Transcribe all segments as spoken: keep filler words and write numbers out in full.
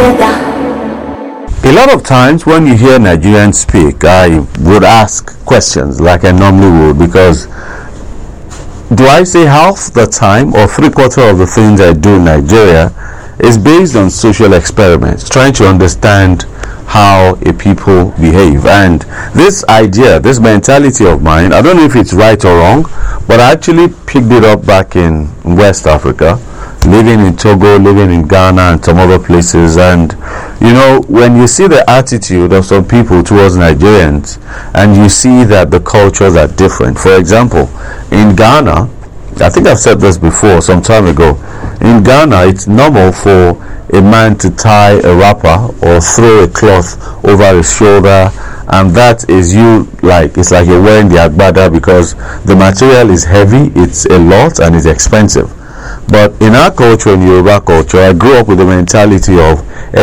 A lot of times when you hear Nigerians speak, I would ask questions like I normally would, because do I say half the time or three quarter of the things I do in Nigeria is based on social experiments, trying to understand how a people behave. And this idea, this mentality of mine, I don't know if it's right or wrong, but I actually picked it up back in West Africa, living in Togo, living in Ghana and some other places. And you know, when you see the attitude of some people towards Nigerians and you see that the cultures are different. For example, in Ghana, I think I've said this before some time ago, in Ghana it's normal for a man to tie a wrapper or throw a cloth over his shoulder, and that is you like it's like you're wearing the agbada, because the material is heavy, it's a lot and it's expensive. But in our culture, in Yoruba culture, I grew up with the mentality of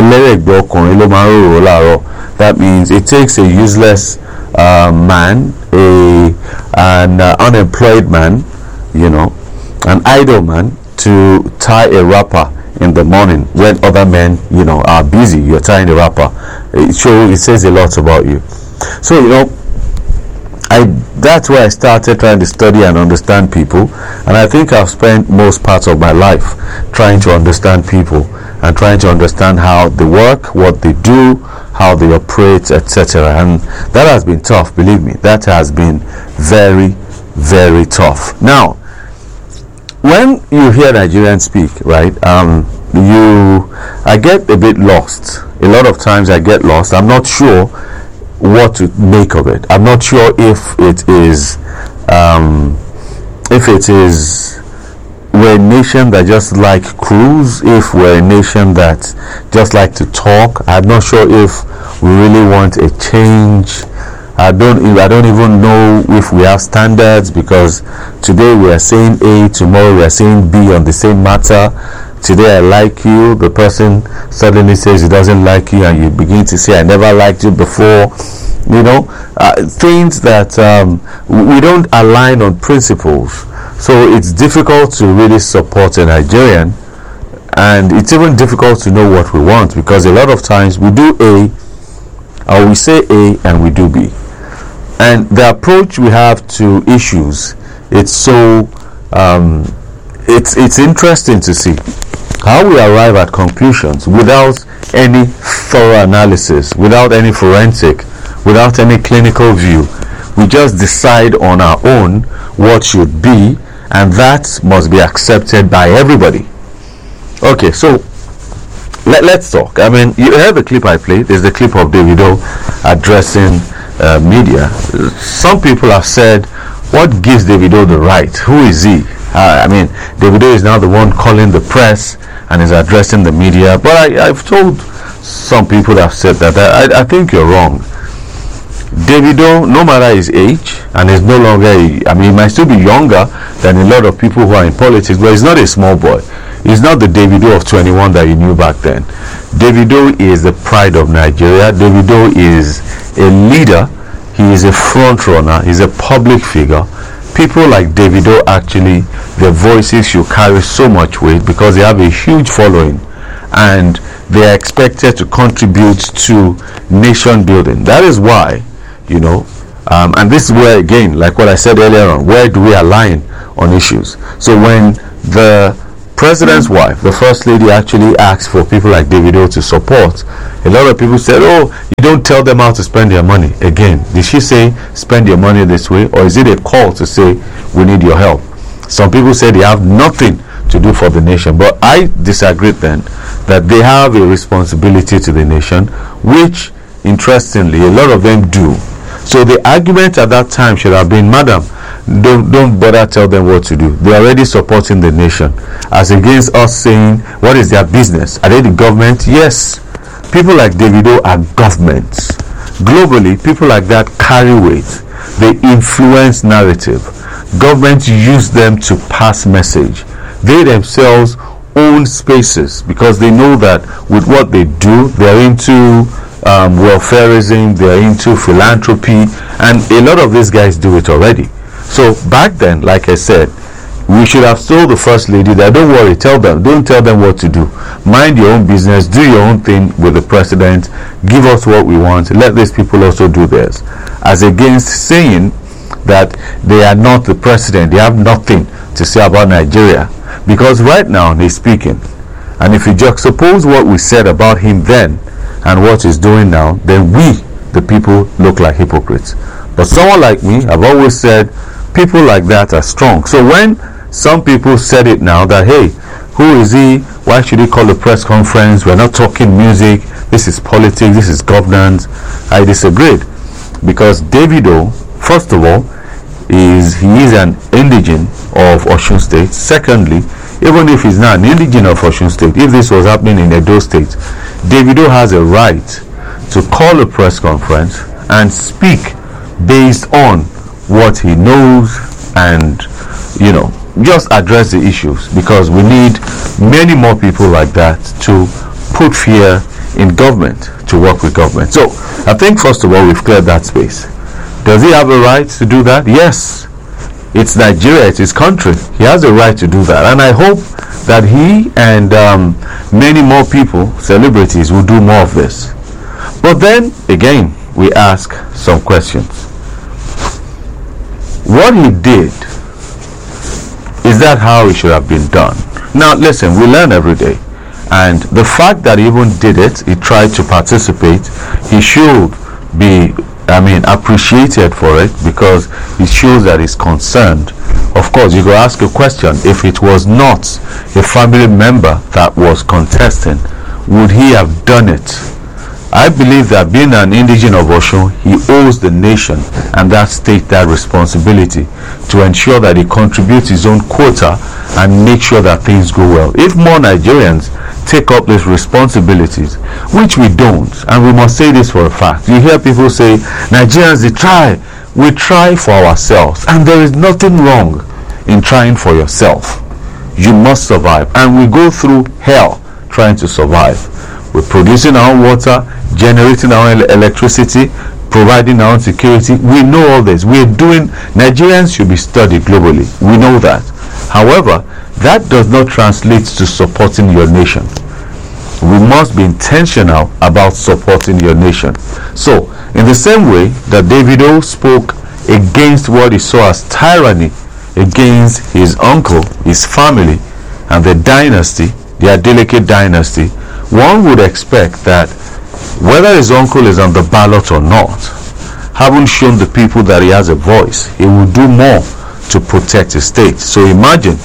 that means it takes a useless uh, man, a an uh, unemployed man, you know, an idle man, to tie a wrapper in the morning when other men, you know, are busy. You're tying a wrapper. It shows, it says a lot about you. So, you know, I that's where I started trying to study and understand people, and I think I've spent most parts of my life trying to understand people and trying to understand how they work, what they do, how they operate, et cetera. And that has been tough, believe me. That has been very, very tough. Now, when you hear Nigerians speak, right, um, you, I get a bit lost. A lot of times I get lost. I'm not sure what to make of it. I'm not sure if it is, um, if it is we're a nation that just like cruise, if we're a nation that just like to talk. I'm not sure if we really want a change. I don't I don't even know if we have standards, because today we are saying A, tomorrow we are saying B on the same matter. Today I like you, the person suddenly says he doesn't like you, and you begin to say I never liked you before. You know, uh, things that um, we don't align on principles. So it's difficult to really support a Nigerian, and it's even difficult to know what we want, because a lot of times we do A, or we say A and we do B. And the approach we have to issues, it's so um, it's it's interesting to see how we arrive at conclusions without any thorough analysis, without any forensic, without any clinical view. We just decide on our own what should be, and that must be accepted by everybody. Okay, so let, let's talk. I mean, you heard the clip I played. There's the clip of Davido addressing uh, media. Some people have said, what gives Davido the right? Who is he? Uh, I mean, Davido is now the one calling the press and is addressing the media. But I, I've told some people that have said that I, I think you're wrong. Davido, no matter his age, and is no longer, a, I mean, he might still be younger than a lot of people who are in politics, but he's not a small boy. He's not the Davido of twenty-one that you knew back then. Davido is the pride of Nigeria. Davido is a leader. He is a front runner. He's a public figure. People like Davido, actually, their voices should carry so much weight because they have a huge following, and they are expected to contribute to nation building. That is why, you know, um, and this is where, again, like what I said earlier on, where do we align on issues? So when the president's wife, the first lady, actually asked for people like Davido to support, a lot of people said, oh, you don't tell them how to spend their money. Again, did she say spend your money this way, or is it a call to say we need your help? Some people say they have nothing to do for the nation, but I disagree then that they have a responsibility to the nation, which interestingly a lot of them do. So the argument at that time should have been, madam, don't don't bother tell them what to do. They're already supporting the nation, as against us saying what is their business. Are they the government? Yes, people like Davido are governments. Globally, people like that carry weight. They influence narrative. Governments use them to pass message. They themselves own spaces because they know that with what they do, they're into um, welfareism, they're into philanthropy, and a lot of these guys do it already. So back then, like I said, we should have told the first lady that don't worry, tell them, don't tell them what to do. Mind your own business, do your own thing with the president, give us what we want, let these people also do theirs. As against saying that they are not the president, they have nothing to say about Nigeria. Because right now he's speaking. And if you juxtapose what we said about him then and what he's doing now, then we, the people, look like hypocrites. But someone like me, I've always said, people like that are strong. So when some people said it now that, hey, who is he? Why should he call a press conference? We're not talking music. This is politics. This is governance. I disagreed. Because Davido, first of all, is he is an indigene of Osun State. Secondly, even if he's not an indigene of Osun State, if this was happening in Edo State, Davido has a right to call a press conference and speak based on what he knows and, you know, just address the issues, because we need many more people like that to put fear in government, to work with government. So I think first of all we've cleared that space. Does he have a right to do that? Yes. It's Nigeria, it's his country. He has a right to do that, and I hope that he and um, many more people, celebrities, will do more of this. But then again, we ask some questions. What he did, is that how it should have been done? Now listen, we learn every day, and the fact that he even did it, he tried to participate, he should be, I mean, appreciated for it, because it shows that he's concerned. Of course, you go ask a question, if it was not a family member that was contesting, would he have done it? I believe that being an indigene of Osun, he owes the nation and that state that responsibility to ensure that he contributes his own quota and make sure that things go well. If more Nigerians take up these responsibilities, which we don't, and we must say this for a fact. You hear people say, Nigerians, they try. We try for ourselves, and there is nothing wrong in trying for yourself. You must survive, and we go through hell trying to survive. We're producing our own water, generating our own electricity, providing our own security. We know all this. We're doing, Nigerians should be studied globally. We know that. However, that does not translate to supporting your nation. We must be intentional about supporting your nation. So, in the same way that Davido spoke against what he saw as tyranny against his uncle, his family, and the dynasty, the Adeleke dynasty, one would expect that whether his uncle is on the ballot or not, having shown the people that he has a voice, he will do more to protect his state. So imagine,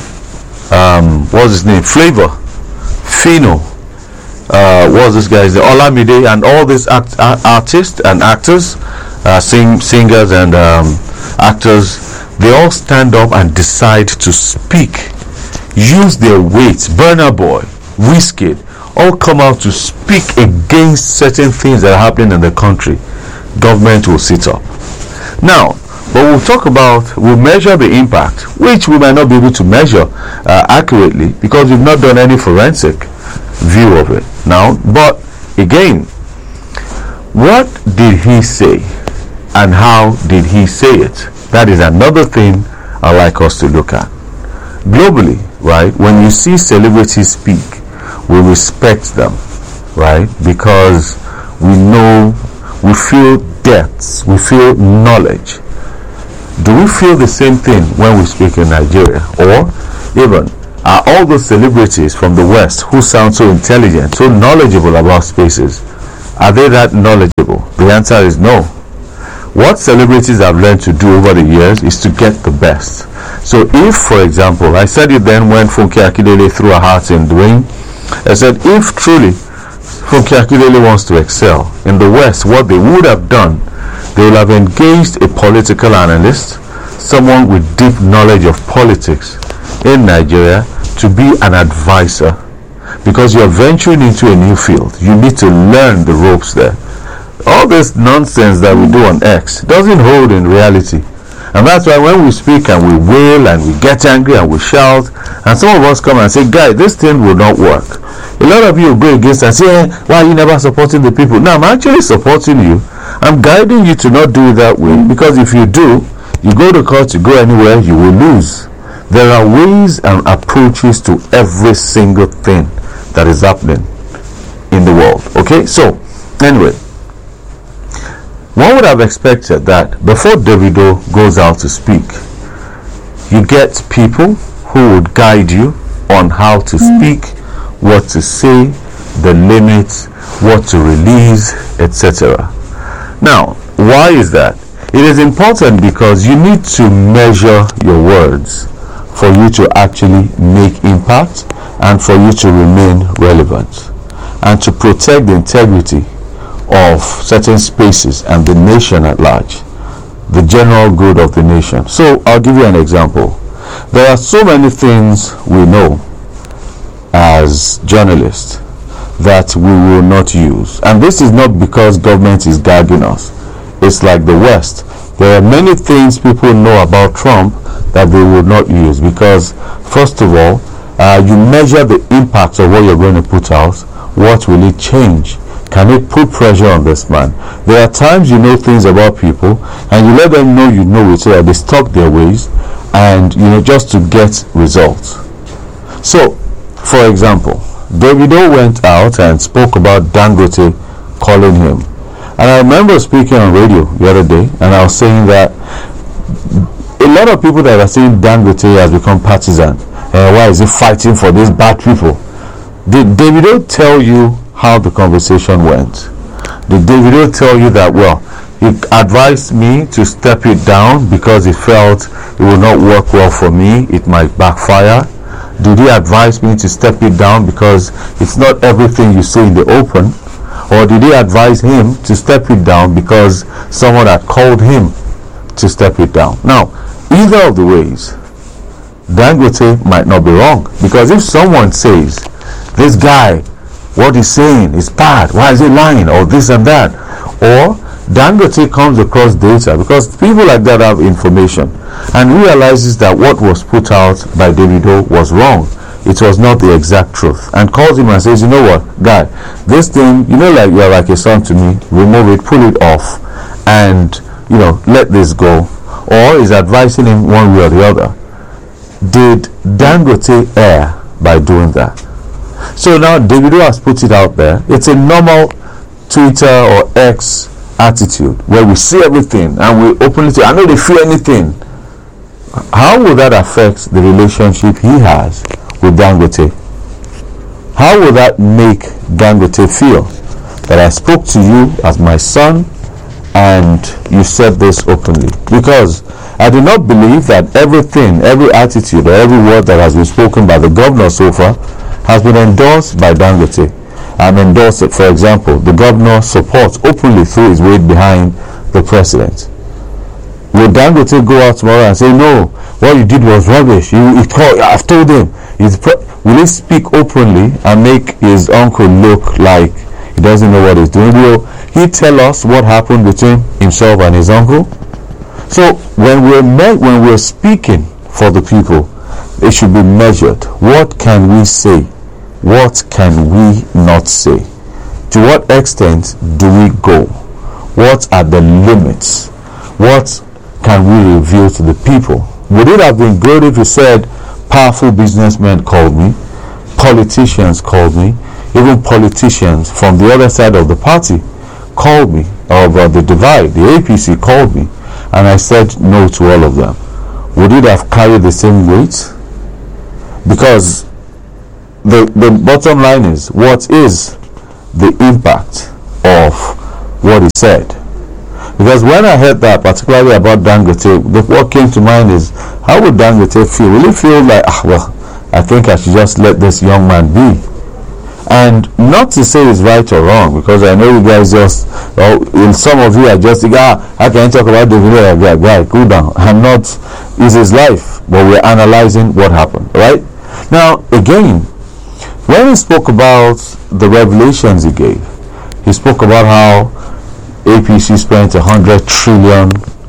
um, what's his name, Flavor, Fino, uh, what's this guy's name, Olamide, and all these act- artists and actors, uh, sing- singers and um, actors, they all stand up and decide to speak, use their weight. Burna Boy, Wizkid, all come out to speak against certain things that are happening in the country. Government will sit up. Now, but we'll talk about, we'll measure the impact, which we might not be able to measure uh, accurately, because we've not done any forensic view of it now. But again, what did he say and how did he say it? That is another thing I like us to look at. Globally, right, when you see celebrities speak, we respect them, right, because we know, we feel depths, we feel knowledge. Do we feel the same thing when we speak in Nigeria? Or even, are all those celebrities from the West who sound so intelligent, so knowledgeable about spaces, are they that knowledgeable? The answer is no. What celebrities have learned to do over the years is to get the best. So if, for example, I said it then when Funke Akindele threw her heart in the ring, I said if truly Funke Akindele wants to excel in the West, what they would have done, they would have engaged a political analyst, someone with deep knowledge of politics in Nigeria, to be an advisor, because you're venturing into a new field. You need to learn the ropes there. All this nonsense that we do on X doesn't hold in reality, and that's why when we speak and we wail and we get angry and we shout, and some of us come and say, guys, this thing will not work. A lot of you will go against and say, hey, why are you never supporting the people? No, I'm actually supporting you. I'm guiding you to not do it that way, because if you do, you go to court, you go anywhere, you will lose. There are ways and approaches to every single thing that is happening in the world. Okay, so anyway, one would have expected that before Davido goes out to speak, you get people who would guide you on how to speak, what to say, the limits, what to release, et cetera. Now, why is that? It is important because you need to measure your words for you to actually make impact and for you to remain relevant and to protect the integrity of certain spaces and the nation at large, the general good of the nation. So I'll give you an example. There are so many things we know as journalists that we will not use, and this is not because government is gagging us. It's like the West. There are many things people know about Trump that they will not use because, first of all, uh, you measure the impact of what you're going to put out. What will it change? Can it put pressure on this man? There are times you know things about people and you let them know you know it so that they stop their ways and, you know, just to get results. So, for example, Davido went out and spoke about Dangote calling him. And I remember speaking on radio the other day and I was saying that a lot of people that are saying Dangote has become partisan. Uh, why is he fighting for these bad people? Did Davido tell you how the conversation went? Did Davido tell you that, well, he advised me to step it down because he felt it will not work well for me, it might backfire? Did he advise me to step it down because it's not everything you say in the open? Or did he advise him to step it down because someone had called him to step it down? Now, either of the ways, Dangote might not be wrong, because if someone says, this guy, what he's saying is bad, why is he lying, or this and that, or Dangote comes across data, because people like that have information and realizes that what was put out by Davido was wrong, it was not the exact truth, and calls him and says, you know what, guy, this thing, you know, like you're like a son to me, remove it, pull it off, and, you know, let this go, or is advising him one way or the other. Did Dangote err by doing that? So now Davido has put it out there. It's a normal Twitter or X attitude where we see everything and we openly say, I know they feel anything. How will that affect the relationship he has with Dangote? How will that make Dangote feel that I spoke to you as my son and you said this openly? Because I do not believe that everything, every attitude or every word that has been spoken by the governor so far has been endorsed by Dangote and endorsed it. For example, the governor supports openly through his weight behind the president. Will Dangote go out tomorrow and say, no, what you did was rubbish, you, you called, I've told him? Pre- will he speak openly and make his uncle look like he doesn't know what he's doing? Will he tell us what happened between himself and his uncle? So when we're me- when we're speaking for the people, it should be measured. What can we say? What can we not say? To what extent do we go? What are the limits? What can we reveal to the people? Would it have been good if you said, powerful businessmen called me, politicians called me, even politicians from the other side of the party called me, or about the divide, the A P C called me, and I said no to all of them? Would it have carried the same weight? Because the the bottom line is, what is the impact of what he said? Because when I heard that, particularly about Dangote, the, what came to mind is, how would Dangote feel? Will he feel like, ah, well, I think I should just let this young man be? And not to say it's right or wrong, because I know you guys just, well, some of you are just like, ah, I can't talk about Davido, like, right, cool down. I'm not, it's his life, but we're analyzing what happened, right? Now, again, when he spoke about the revelations he gave, he spoke about how A P C spent a hundred trillion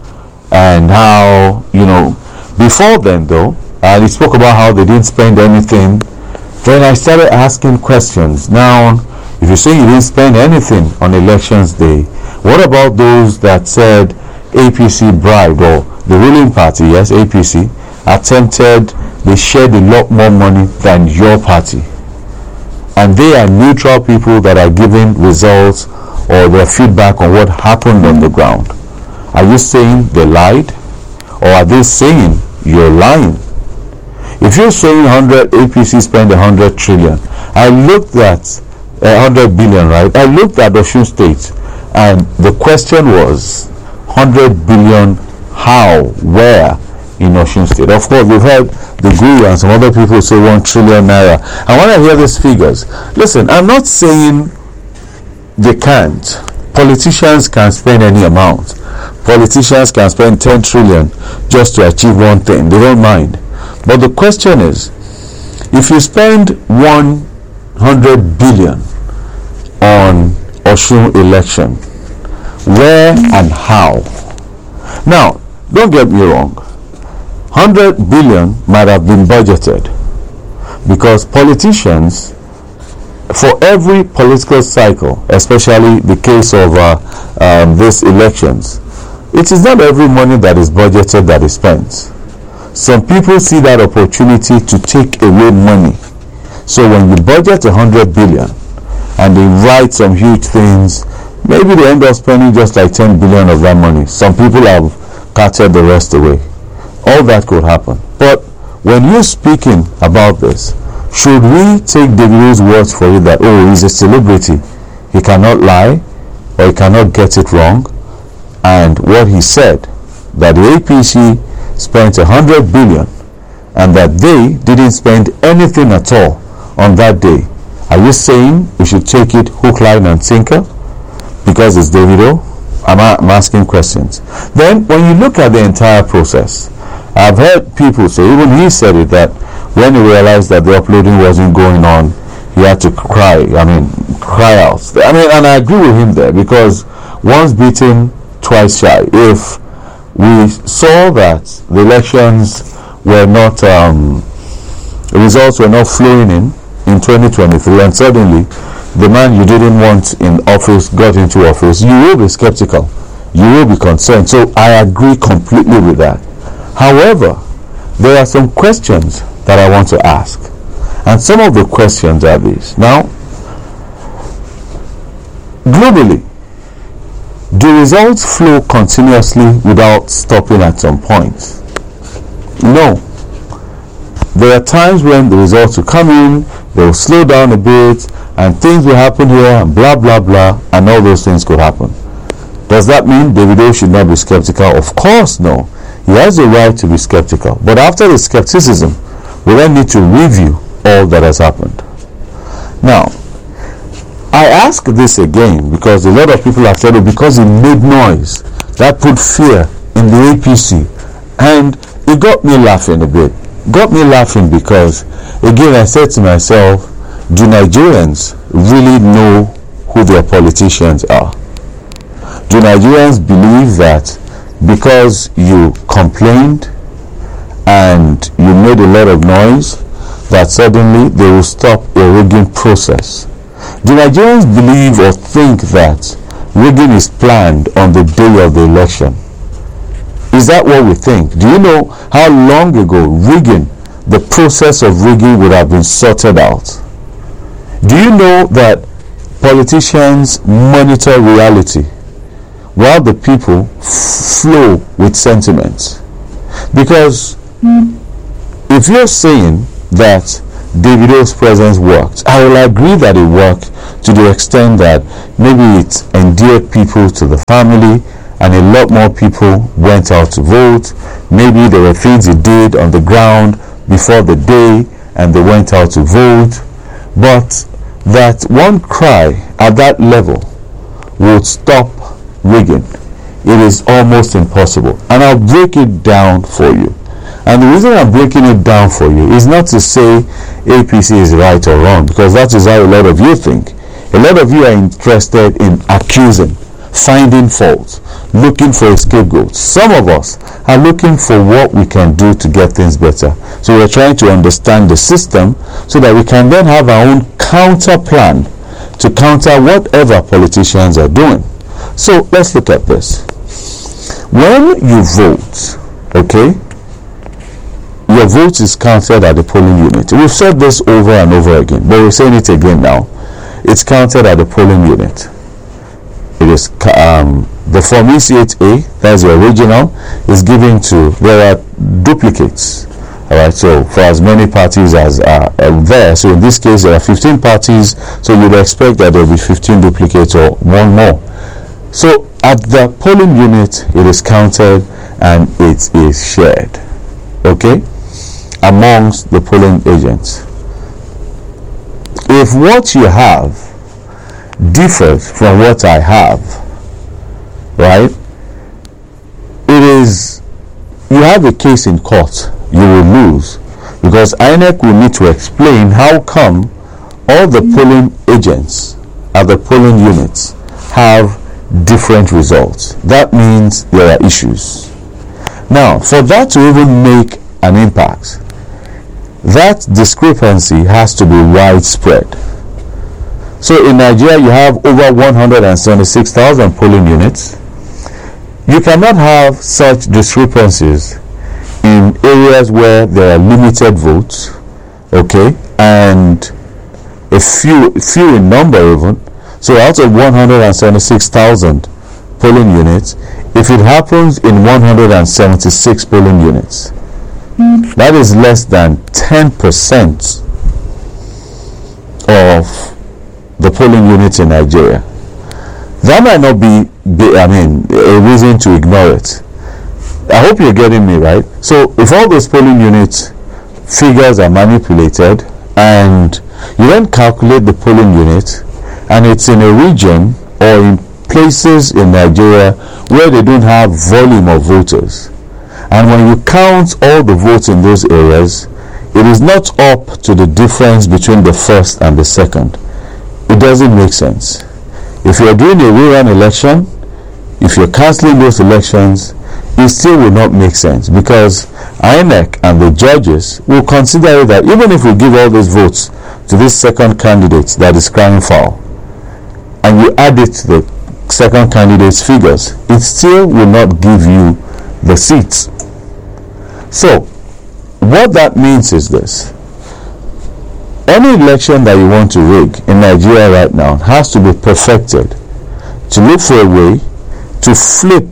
and how, you know, before then though, and he spoke about how they didn't spend anything. Then I started asking questions. Now, if you say you didn't spend anything on elections day, what about those that said A P C bribed, or the ruling party, yes, A P C, attempted they shared a lot more money than your party, and they are neutral people that are giving results or their feedback on what happened on the ground. Are you saying they lied, or are they saying you're lying? If you're saying one hundred, A P C spent one hundred trillion, I looked at uh, one hundred billion, right? I looked at Osun State, and the question was one hundred billion, how, where in Osun State? Of course, we've heard the guru and some other people say one trillion naira. And when I hear these figures, listen, I'm not saying they can't. Politicians can spend any amount. Politicians can spend ten trillion just to achieve one thing. They don't mind. But the question is, if you spend one hundred billion on Osun election, where and how? Now, don't get me wrong, one hundred billion might have been budgeted, because politicians, for every political cycle, especially the case of uh, um, these elections, it is not every money that is budgeted that is spent. Some people see that opportunity to take away money. So when you budget one hundred billion and they write some huge things, maybe they end up spending just like ten billion of that money. Some people have carted the rest away. All that could happen. But when you're speaking about this, should we take Davido's words for it that, oh, he's a celebrity, he cannot lie, or he cannot get it wrong? And what he said, that the A P C spent one hundred billion and that they didn't spend anything at all on that day, are you saying we should take it hook, line and sinker because it's Davido? I'm, I'm asking questions. Then when you look at the entire process, I've heard people say, even he said it, that when he realized that the uploading wasn't going on, he had to cry. I mean, cry out. I mean, and I agree with him there, because once beaten, twice shy. If we saw that the elections were not, um, the results were not flowing in in twenty twenty-three, and suddenly the man you didn't want in office got into office, you will be skeptical, you will be concerned. So I agree completely with that. However, there are some questions that I want to ask, and some of the questions are these. Now, globally, do results flow continuously without stopping at some point? No. There are times when the results will come in, they will slow down a bit, and things will happen here, and blah blah blah, and all those things could happen. Does that mean Davido should not be skeptical? Of course no. He has the right to be skeptical. But after the skepticism, we then need to review all that has happened. Now, I ask this again because a lot of people have said it because it made noise. That put fear in the A P C. And it got me laughing a bit. Got me laughing because, again, I said to myself, do Nigerians really know who their politicians are? Do Nigerians believe that because you complained and you made a lot of noise, that suddenly they will stop a rigging process? Do Nigerians believe or think that rigging is planned on the day of the election? Is that what we think? Do you know how long ago rigging, the process of rigging, would have been sorted out? Do you know that politicians monitor reality while the people flow with sentiments? Because if you're saying that Davido's presence worked, I will agree that it worked to the extent that maybe it endeared people to the family and a lot more people went out to vote. Maybe there were things he did on the ground before the day and they went out to vote. But that one cry at that level would stop rigging, it is almost impossible. And I'll break it down for you. And the reason I'm breaking it down for you is not to say A P C is right or wrong, because that is how a lot of you think. A lot of you are interested in accusing, finding faults, looking for a scapegoat. Some of us are looking for what we can do to get things better. So we're trying to understand the system so that we can then have our own counter plan to counter whatever politicians are doing. So let's look at this. When you vote, okay, your vote is counted at the polling unit. We've said this over and over again, but we're saying it again now. It's counted at the polling unit. It is um, the Form E C H A, that's the original, is given to, there are duplicates. Alright, so for as many parties as are uh, there, so in this case there are fifteen parties, so you'd expect that there will be fifteen duplicates or one more. So at the polling unit, it is counted and it is shared, okay, amongst the polling agents. If what you have differs from what I have, right, it is, you have a case in court, you will lose, because I N E C will need to explain how come all the polling agents at the polling units have different results. That means there are issues. Now, for that to even make an impact, that discrepancy has to be widespread. So in Nigeria, you have over one hundred seventy-six thousand polling units. You cannot have such discrepancies in areas where there are limited votes, okay, and a few few in number even. So out of one hundred seventy-six thousand polling units, if it happens in one hundred seventy-six polling units, that is less than ten percent of the polling units in Nigeria. That might not be, be, I mean, a reason to ignore it. I hope you're getting me right. So if all those polling units figures are manipulated and you then calculate the polling unit and it's in a region or in places in Nigeria where they don't have volume of voters, and when you count all the votes in those areas, it is not up to the difference between the first and the second. It doesn't make sense. If you're doing a rerun election, if you're cancelling those elections, it still will not make sense, because I N E C and the judges will consider that even if we give all those votes to this second candidate that is crying foul, and you add it to the second candidate's figures, it still will not give you the seats. So what that means is this: any election that you want to rig in Nigeria right now has to be perfected to look for a way to flip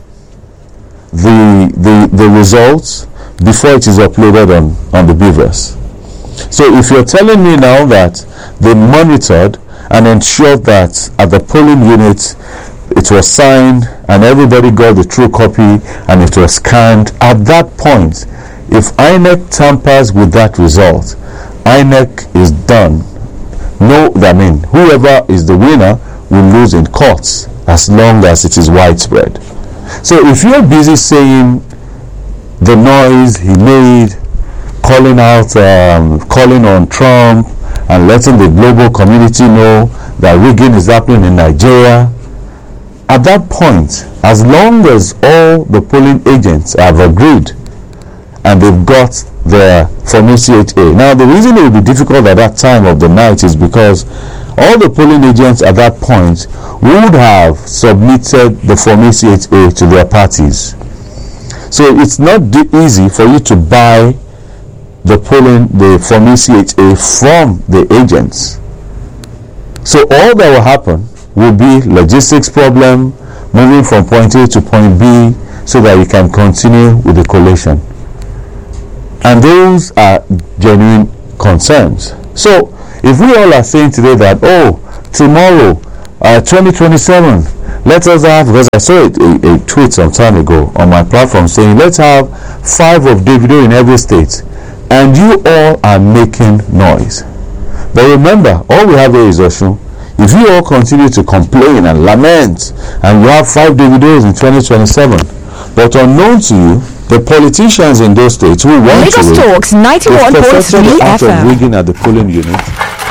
the the the results before it is uploaded on on the BVAS. So if you're telling me now that they monitored and ensured that at the polling unit it was signed and everybody got the true copy and it was scanned, at that point, if I N E C tampers with that result, I N E C is done. No, I mean, whoever is the winner will lose in courts as long as it is widespread. So if you're busy saying the noise he made, calling out, um, calling on Trump and letting the global community know that rigging is happening in Nigeria, at that point, as long as all the polling agents have agreed and they've got their Form E C H A. Now, the reason it will be difficult at that time of the night is because all the polling agents at that point would have submitted the Form E C H A to their parties. So it's not easy for you to buy the polling, the Form E C H A from the agents. So all that will happen will be logistics problem, moving from point A to point B so that you can continue with the collation. And those are genuine concerns. So if we all are saying today that, oh, tomorrow, uh, twenty twenty-seven, let us have, because I saw it, a, a tweet some time ago on my platform saying, let's have five of Davido in every state, and you all are making noise. But remember, all we have here is Osun. If you all continue to complain and lament, and you have five Davidos in twenty twenty-seven, but unknown to you, the politicians in those states who want Lagos to Talks ninety-one point three F M. Rigging at the polling unit.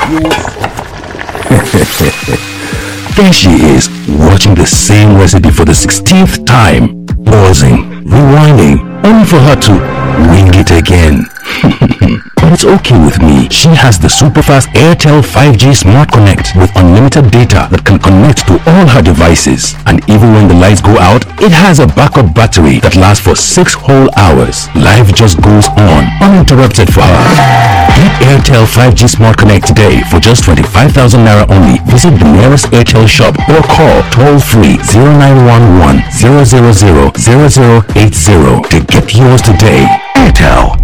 There she is, watching the same recipe for the sixteenth time, pausing, rewinding, only for her to wing it again. but it's okay with me. She has the super fast Airtel five G Smart Connect with unlimited data that can connect to all her devices. And even when the lights go out, it has a backup battery that lasts for six whole hours. Life just goes on uninterrupted for her. Get Airtel five G Smart Connect today for just twenty-five thousand naira only. Visit the nearest Airtel shop or call toll free zero nine one one zero zero zero zero zero eight zero to get yours today. Airtel.